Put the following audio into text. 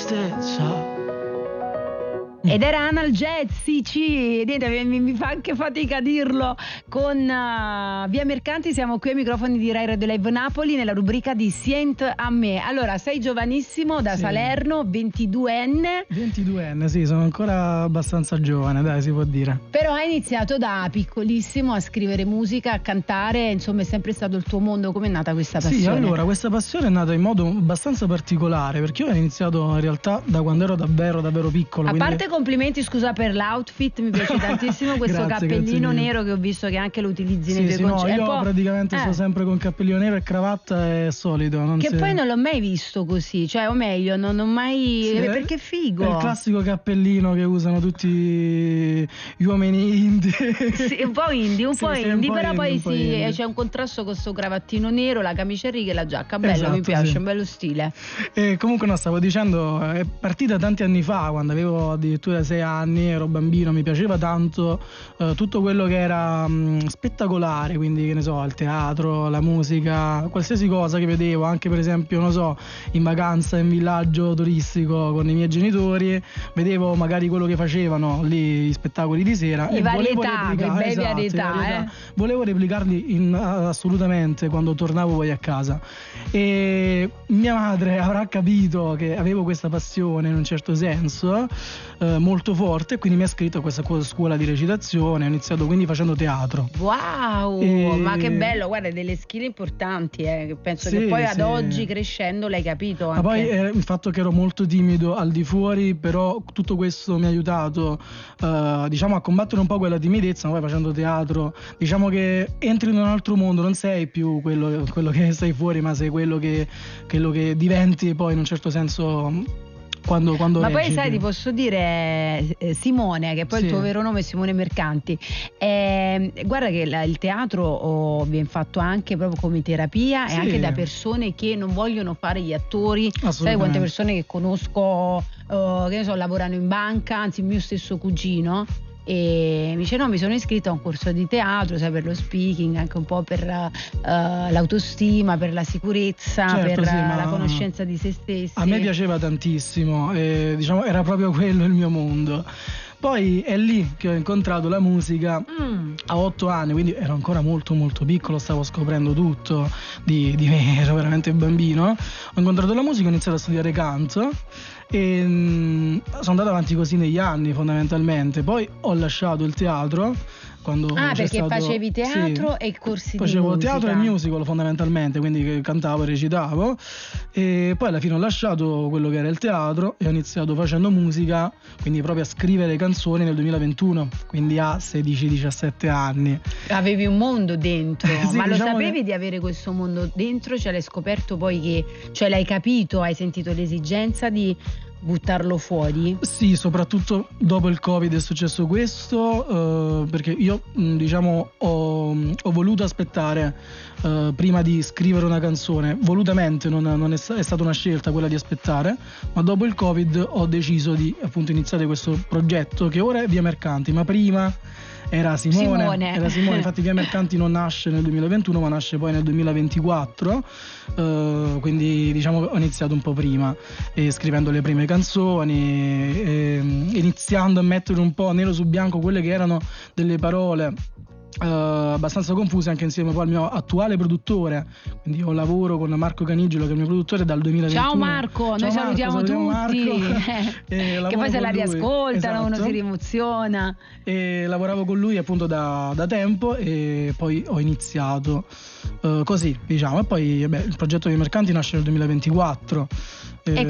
tristezza. Ed era Analgesici, mi fa anche fatica a dirlo, con Via Mercanti. Siamo qui ai microfoni di Rai Radio Live Napoli nella rubrica di Sient a me. Allora, sei giovanissimo, da Salerno, 22enne. 22enne, sì, sono ancora abbastanza giovane, dai, si può dire. Però hai iniziato da piccolissimo a scrivere musica, a cantare, insomma è sempre stato il tuo mondo. Com'è nata questa passione? Sì, allora, questa passione è nata in modo abbastanza particolare, perché io ho iniziato in realtà da quando ero davvero piccolo. A parte complimenti, scusa per l'outfit, mi piace tantissimo questo cappellino nero che ho visto che anche lo utilizzi nei tuoi concerti. No, io praticamente sto sempre con cappellino nero e cravatta, è solito. Poi non l'ho mai visto così, cioè, o meglio, non ho mai... perché è figo. È il classico cappellino che usano tutti gli uomini indie. Sì, un po' indie, però poi c'è un contrasto con questo cravattino nero, la camicia a righe e la giacca, bello, esatto, mi piace, un bello stile. E comunque stavo dicendo, è partita tanti anni fa, quando avevo addirittura 6 anni, ero bambino, mi piaceva tanto tutto quello che era spettacolare, quindi che ne so, il teatro, la musica, qualsiasi cosa che vedevo, anche per esempio, non so, in vacanza in villaggio turistico con i miei genitori, vedevo magari quello che facevano lì, gli spettacoli di sera, e volevo replicarli assolutamente quando tornavo poi a casa. E mia madre avrà capito che avevo questa passione in un certo senso molto forte, e quindi mi ha iscritto a questa scuola di recitazione. Ho iniziato quindi facendo teatro. Wow, ma che bello, guarda, delle skill importanti, che penso che poi ad oggi crescendo l'hai capito anche. Ma poi il fatto che ero molto timido al di fuori, però tutto questo mi ha aiutato diciamo a combattere un po' quella timidezza, ma poi facendo teatro diciamo che entri in un altro mondo, non sei più quello che sei fuori, ma sei quello che diventi poi in un certo senso quando ma poi sai, ti posso dire Simone, che poi il tuo vero nome è Simone Mercanti, guarda che il teatro viene fatto anche proprio come terapia, e anche da persone che non vogliono fare gli attori. Sai quante persone che conosco che ne so, lavorano in banca, anzi il mio stesso cugino, e mi dice no, mi sono iscritta a un corso di teatro, sai, per lo speaking, anche un po' per l'autostima, per la sicurezza, per la conoscenza di se stessi. A me piaceva tantissimo, diciamo era proprio quello il mio mondo. Poi è lì che ho incontrato la musica a 8 anni, quindi ero ancora molto piccolo, stavo scoprendo tutto di me, ero veramente bambino. Ho incontrato la musica, ho iniziato a studiare canto e sono andato avanti così negli anni fondamentalmente. Poi ho lasciato il teatro quando perché facevi teatro e corsi di musica. Facevo teatro e musical fondamentalmente, quindi cantavo e recitavo, e poi alla fine ho lasciato quello che era il teatro e ho iniziato facendo musica, quindi proprio a scrivere canzoni nel 2021, quindi a 16-17 anni. Avevi un mondo dentro, ma lo sapevi di avere questo mondo dentro? Cioè l'hai scoperto poi l'hai capito, hai sentito l'esigenza di buttarlo fuori? Sì, soprattutto dopo il Covid è successo questo, perché io diciamo ho voluto aspettare prima di scrivere una canzone, volutamente, non è stata una scelta quella di aspettare, ma dopo il Covid ho deciso di appunto iniziare questo progetto che ora è Via Mercanti, ma prima era Simone. Infatti Via Mercanti non nasce nel 2021 ma nasce poi nel 2024, quindi diciamo ho iniziato un po' prima, scrivendo le prime canzoni, iniziando a mettere un po' nero su bianco quelle che erano delle parole abbastanza confuse, anche insieme poi al mio attuale produttore. Quindi io lavoro con Marco Canigilo, che è il mio produttore, dal 2021. Ciao Marco, noi salutiamo tutti che poi se la riascoltano, uno si riemoziona. E lavoravo con lui appunto da tempo, e poi ho iniziato così, diciamo, e poi il progetto dei Mercanti nasce nel 2024.